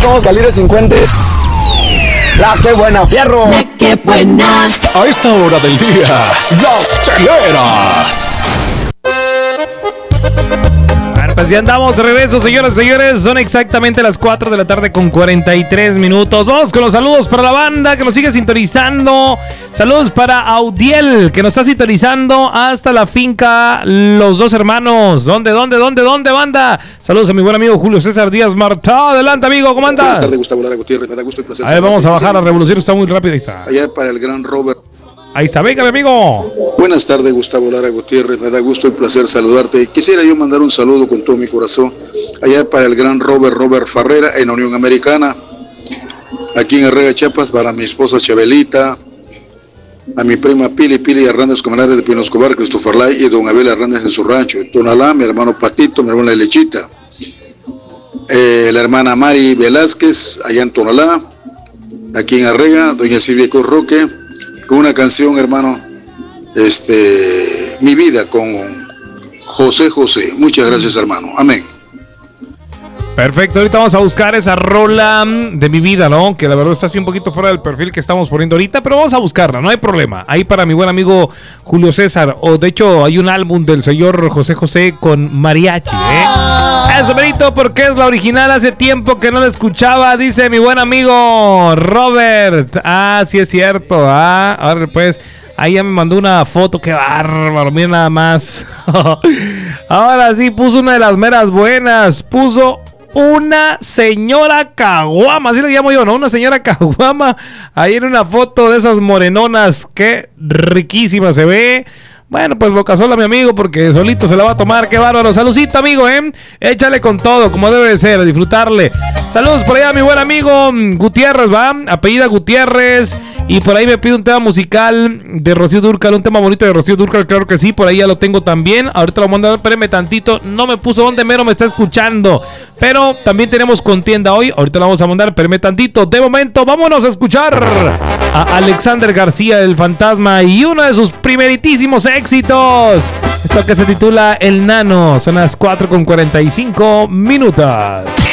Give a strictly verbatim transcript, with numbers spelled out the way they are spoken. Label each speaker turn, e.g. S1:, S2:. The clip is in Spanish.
S1: somos calibre cincuenta. La que buena, fierro.
S2: La que buena.
S3: A esta hora del día, las cheleras.
S4: Pues ya andamos de regreso, señoras y señores. Son exactamente las cuatro de la tarde con cuarenta y tres minutos. Vamos con los saludos para la banda que nos sigue sintonizando. Saludos para Audiel, que nos está sintonizando hasta la finca Los Dos Hermanos. ¿Dónde, dónde, dónde, dónde, banda? Saludos a mi buen amigo Julio César Díaz Martá. Adelante, amigo, ¿cómo andas?
S5: Buenas tardes, Gustavo Lara Gutiérrez. Me da gusto y placer.
S4: A ver, vamos a bajar la revolución, está muy rápida. Ahí está.
S5: Allá para el gran Robert.
S4: Ahí está, venga, mi amigo.
S5: Buenas tardes, Gustavo Lara Gutiérrez. Me da gusto y placer saludarte. Quisiera yo mandar un saludo con todo mi corazón allá para el gran Robert, Robert Farrera en Unión Americana, aquí en Herrera, Chiapas, para mi esposa Chabelita, a mi prima Pili, Pili Hernández Comanare de Pino Escobar, Christopher Lai y don Abel Hernández en su rancho, Tonalá, mi hermano Patito, mi hermana Lechita, eh, la hermana Mari Velázquez, allá en Tonalá, aquí en Arrega, doña Silvia Corroque, con una canción, hermano, este, Mi Vida, con José José. Muchas gracias, hermano. Amén.
S4: Perfecto, ahorita vamos a buscar esa rola de Mi Vida, ¿no? Que la verdad está así un poquito fuera del perfil que estamos poniendo ahorita, pero vamos a buscarla, no hay problema. Ahí para mi buen amigo Julio César, o de hecho hay un álbum del señor José José con mariachi, ¿eh? Eso, merito, porque es la original, hace tiempo que no la escuchaba, dice mi buen amigo Robert. Ah, sí es cierto, ah, ahora pues... Ahí ya me mandó una foto, qué bárbaro, miren nada más. Ahora sí, puso una de las meras buenas. Puso una señora caguama, así le llamo yo, ¿no? Una señora caguama. Ahí en una foto de esas morenonas, qué riquísima se ve. Bueno, pues boca sola, mi amigo, porque solito se la va a tomar. Qué bárbaro. Saludcita, amigo, ¿eh? Échale con todo, como debe de ser, a disfrutarle. Saludos por allá, mi buen amigo Gutiérrez, ¿va? Apellida Gutiérrez. Y por ahí me pide un tema musical de Rocío Dúrcal, un tema bonito de Rocío Dúrcal, claro que sí, por ahí ya lo tengo también. Ahorita lo mando a ver, espérame tantito, no me puso dónde mero me está escuchando. Pero también tenemos contienda hoy, ahorita lo vamos a mandar, espérame tantito. De momento, vámonos a escuchar a Alexander García, el Fantasma, y uno de sus primeritísimos éxitos. Esto que se titula El Nano, son las cuatro con cuarenta y cinco minutos.